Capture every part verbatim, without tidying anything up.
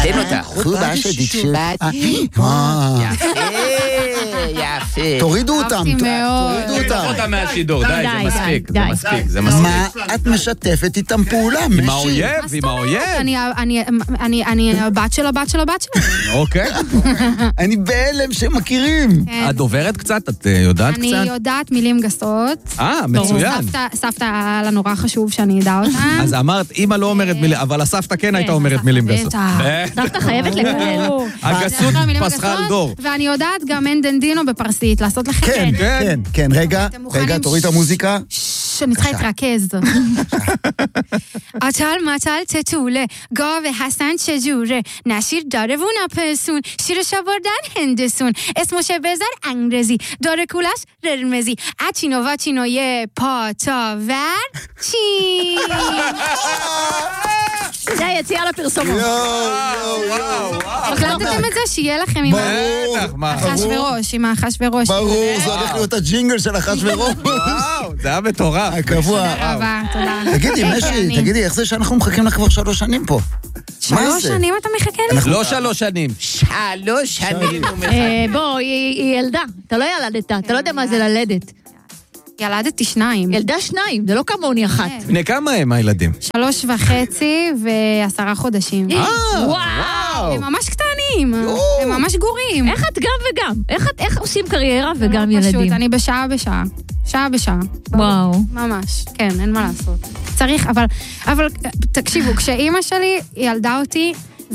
תן אותה. חובה שתקשיב. יפה, יפה. תורידו אותם. תורידו אותם. מהשידור, די, זה מספיק, זה מספיק, זה מספיק. מה את משתפת איתם פעולה? עם האויב, עם האויב. אני הבת של הבת של הבת שלה. אוקיי. אני בהלם שמכירים. את דוברת קצת? את יודעת קצת? אני יודעת מילים גסות. אה, מצוין. סבתא היה לה נורא חשוב שאני אדע אותם. אז אמרת, אמא לא אומרת מילים, אבל הסבתא כן הייתה אומרת מילים גסות. סבתא חייבת לקלל. הגסות פסחה על דור. ואני יודעת גם אין דנדינו בפרסית, לעשות לכם. כן, כן, כן. רגע, רגע, תוריד את המוזיקה. שאני צריכה להתרכז. اچال مچال چطوله گاوه حسن چجوره نشیر داره و نپرسون شیرش آوردن هندسون اسمشه بذار انگرزی داره کولش قرمزی اچینو و چینو یه پاتا ور چین זה היציאה לפרסומות. החלטתם את זה שיהיה לכם עם החש וראש, עם החש וראש. ברור, זה הולך להיות הג'ינגל של החש וראש. וואו, זה היה מטורף. הקבוע. תודה, תודה. תגידי, משי, תגידי, איך זה שאנחנו מחכים לך כבר שלוש שנים פה? שלוש שנים אתה מחכה לי? לא שלוש שנים. שלוש שנים. בוא, היא ילדה. אתה לא ילדת, אתה לא יודע מה זה ללדת. ילדתי שניים. ילדה שניים, זה לא כמוני אחת. בני כמה הם הילדים? שלוש וחצי ועשרה חודשים. וואו! הם ממש קטנים, הם ממש גורים. איך את גם וגם? איך עושים קריירה וגם ילדים? פשוט, אני בשעה בשעה. שעה בשעה. וואו. ממש, כן, אין מה לעשות. צריך, אבל, אבל תקשיבו, כשאימא שלי ילדה אותי,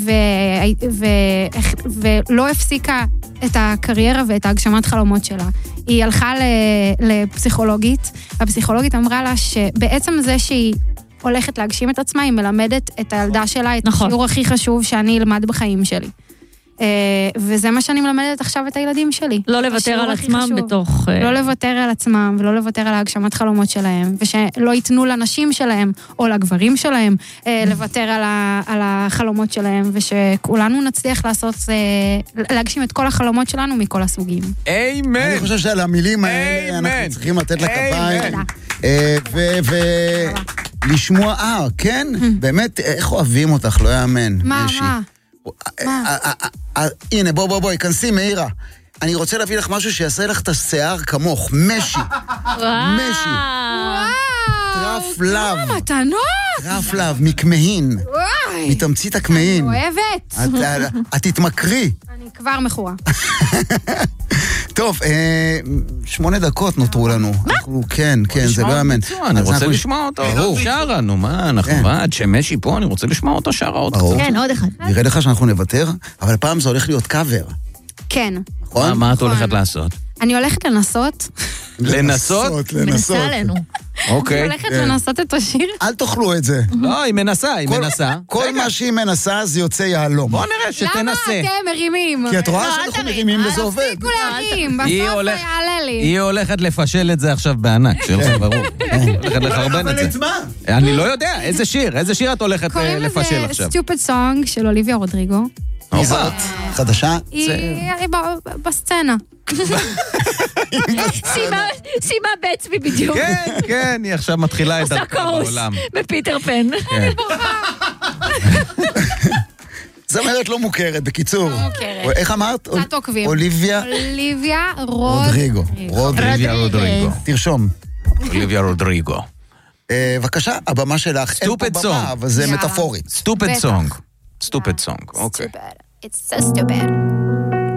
ולא הפסיקה את הקריירה ואת ההגשמת חלומות שלה. היא הלכה לפסיכולוגית, והפסיכולוגית אמרה לה שבעצם זה שהיא הולכת להגשים את עצמה, היא מלמדת את הילדה שלה את השיעור הכי חשוב שאני אלמד בחיים שלי. וזה מה שאני מלמדת עכשיו את הילדים שלי. לא לוותר על עצמם בתוך... לא לוותר על עצמם, ולא לוותר על ההגשמת חלומות שלהם, ושלא ייתנו לנשים שלהם, או לגברים שלהם, לוותר על החלומות שלהם, ושכולנו נצליח לעשות, להגשים את כל החלומות שלנו מכל הסוגים. אמן! אני חושב שעל המילים האלה אנחנו צריכים לתת לכפיים. ולשמוע, אה, כן? באמת, איך אוהבים אותך, לא יאמן. מה, מה? הנה, בוא, בוא, בוא, כנסי, מאירה. אני רוצה להביא לך משהו שיעשה לך את השיער כמוך, משי. משי. טרף לב. כמה מתנות. טרף לב, מכמהין. מתמצית הכמהין. אני אוהבת. את תתמכרי. אני כבר מכורה. טוב, שמונה דקות נותרו לנו. מה? כן, כן, זה לא יאמן. אני רוצה לשמוע אותו. שרה, נו מה, אנחנו עד שמשי פה, אני רוצה לשמוע אותו שרה עוד קצת. כן, עוד אחד. נראה לך שאנחנו נוותר, אבל פעם זה הולך להיות קאבר. כן. מה את הולכת לעשות? אני הולכת לנסות. לנסות? מנסה עלינו. אוקיי. אני הולכת לנסות את השיר. אל תאכלו את זה. לא, היא מנסה, היא מנסה. כל מה שהיא מנסה זה יוצא יהלום. בוא נראה שתנסה. למה אתם מרימים? כי את רואה שאנחנו מרימים וזה עובד. תפסיקו להרים, בסוף זה יעלה לי. היא הולכת לפשל את זה עכשיו בענק, שלך ברור. הולכת לחרבן את זה. אני לא יודע, איזה שיר, איזה שיר את הולכת לפשל עכשיו? קוראים לזה Stupid Song של אוליביה רודריגו. מי זאת? חדשה? היא בסצנה. שימה בעצמי בדיוק. כן, כן, היא עכשיו מתחילה את דרכה בעולם. עושה קורס בפיטר פן. אני בורחה. זמרת לא מוכרת, בקיצור. לא מוכרת. איך אמרת? קצת עוקבים. אוליביה? אוליביה רודריגו. אוליביה רודריגו. תרשום. אוליביה רודריגו. בבקשה, הבמה שלך. סטופד סונג. אבל זה מטאפורית. סטופד סונג. סטופד סונג, אוקיי. It's so stupid.